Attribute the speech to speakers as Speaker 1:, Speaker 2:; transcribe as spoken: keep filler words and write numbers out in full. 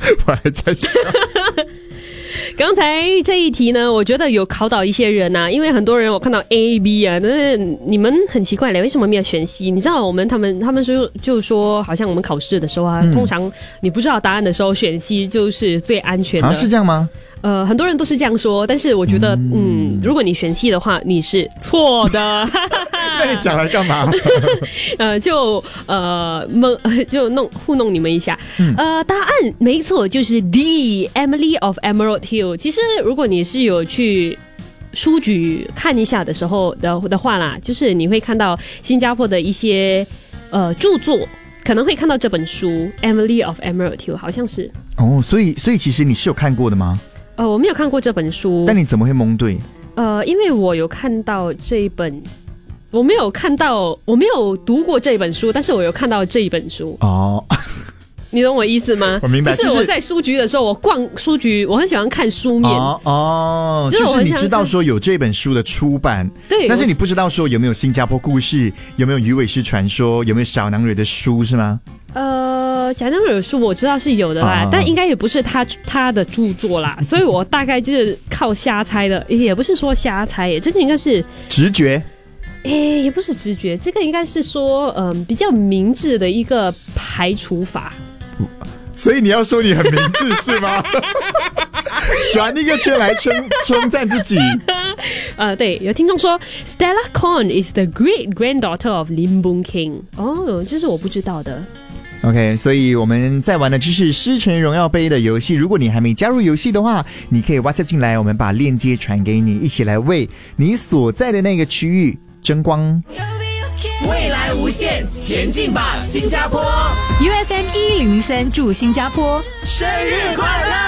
Speaker 1: 我还在想
Speaker 2: 刚才这一题呢，我觉得有考倒一些人啊，因为很多人我看到 A B 啊，那你们很奇怪嘞，为什么没有选 C？ 你知道我们他们他们说就说，好像我们考试的时候啊，嗯、通常你不知道答案的时候选 C 就是最安全的，
Speaker 1: 啊，是这样吗？
Speaker 2: 呃，很多人都是这样说，但是我觉得，嗯，嗯如果你选 C 的话，你是错的。
Speaker 1: 那你讲来干嘛？
Speaker 2: 呃，就呃蒙，就弄糊弄你们一下。嗯、呃，答案没错，就是 D，Emily of Emerald Hill。其实，如果你是有去书局看一下的时候的的话啦，就是你会看到新加坡的一些呃著作。可能会看到这本书《Emily of Emerald Hill》，好像是
Speaker 1: 哦，所以所以其实你是有看过的吗？
Speaker 2: 呃，我没有看过这本书，
Speaker 1: 但你怎么会蒙对？
Speaker 2: 呃，因为我有看到这一本，我没有看到，我没有读过这本书，但是我有看到这一本书
Speaker 1: 哦。
Speaker 2: 你懂我意思吗？
Speaker 1: 我明白，
Speaker 2: 就是我在书局的时候，我逛书局，我很喜欢看书面
Speaker 1: 哦哦，就是、就是你知道说有这本书的出版，
Speaker 2: 对，
Speaker 1: 但是你不知道说有没有新加坡故事，有没有鱼尾狮传说，有没有小囊蕊的书是吗？
Speaker 2: 呃，小囊蕊的书我知道是有的啦，哦、但应该也不是他他的著作啦，所以我大概就是靠瞎猜的，也不是说瞎猜耶，这个应该是
Speaker 1: 直觉。
Speaker 2: 诶，也不是直觉，这个应该是说，嗯、呃，比较明智的一个排除法。
Speaker 1: 所以你要说你很明智是吗？转一个圈来称称赞自己。
Speaker 2: 呃，对，有听众说 Stella Kon is the great granddaughter of Lim Boon King。哦，这是我不知道的。
Speaker 1: OK， 所以我们在玩的就是狮城荣耀杯的游戏。如果你还没加入游戏的话，你可以 WhatsApp 进来，我们把链接传给你，一起来为你所在的那个区域争光。
Speaker 3: 未来无限，前进吧，新加坡
Speaker 4: ！U F M 一零三祝新加坡
Speaker 3: 生日快乐！